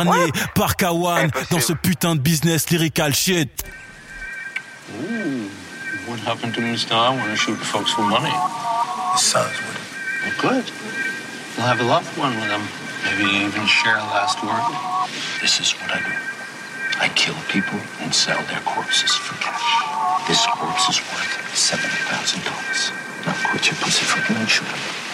par Kawan dans ce putain de business lyrical shit. Ooh, what happened to Mr. I want to shoot folks for money? His son's with him. Well, good. We'll have a loved one with him. Maybe even share a last word. This is what I do. I kill people and sell their corpses for cash. This corpse is worth $7,000. Now quit your pussyfooting and shoot him.